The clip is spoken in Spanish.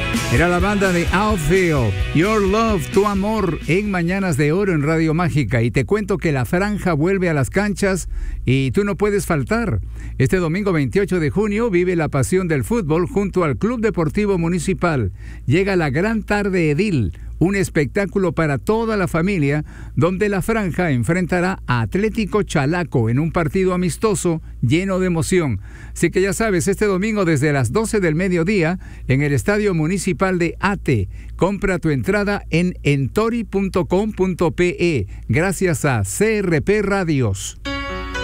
Era la banda de Outfield, Your Love, Tu Amor, en Mañanas de Oro en Radio Mágica. Y te cuento que la franja vuelve a las canchas y tú no puedes faltar. Este domingo 28 de junio vive la pasión del fútbol junto al Club Deportivo Municipal. Llega la Gran Tarde Edil, un espectáculo para toda la familia, donde la franja enfrentará a Atlético Chalaco en un partido amistoso lleno de emoción. Así que ya sabes, este domingo desde las 12 del mediodía en el Estadio Municipal de Ate. Compra tu entrada en entori.com.pe gracias a CRP Radios.